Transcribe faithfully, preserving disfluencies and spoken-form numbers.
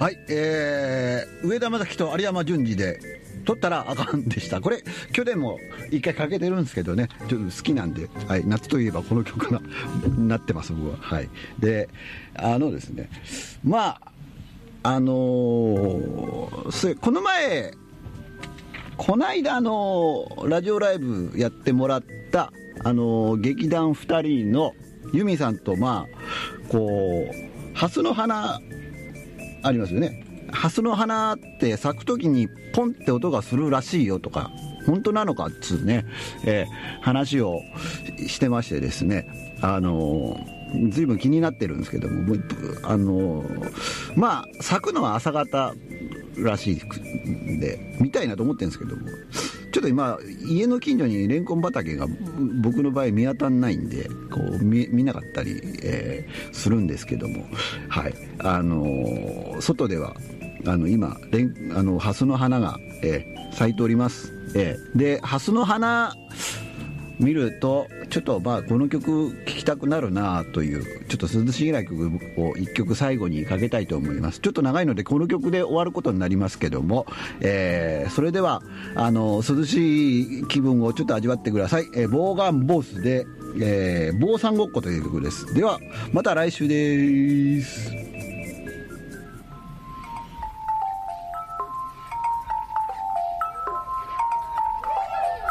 はい、えー、上田正樹と有山淳二で撮ったらあかんでした。これ去年も一回かけてるんですけどね、ちょっと好きなんで、はい、夏といえばこの曲がなってます僕は。はい。で、あのですね、まああのー、この前こないだのラジオライブやってもらったあのー、劇団ふたりのユミさんと、まあこうハスの花ありますよね。ハスの花って咲く時にポンって音がするらしいよとか、本当なのかっつうね、えー、話をしてましてですね、あのー、随分気になってるんですけども、あのー、まあ咲くのは朝方らしいんで見たいなと思ってるんですけども、ちょっと今家の近所にレンコン畑が僕の場合見当たんないんでこう 見, 見なかったり、えー、するんですけども、はい、あのー、外ではあの今レンあのハスの花が、えー、咲いております。えー、でハスの花見るとちょっとまあこの曲聴きたくなるなというちょっと涼しげな曲を一曲最後にかけたいと思います。ちょっと長いのでこの曲で終わることになりますけども、えー、それではあの涼しい気分をちょっと味わってください。えー、ボーガンボースで、えー、坊さんごっこという曲です。ではまた来週です。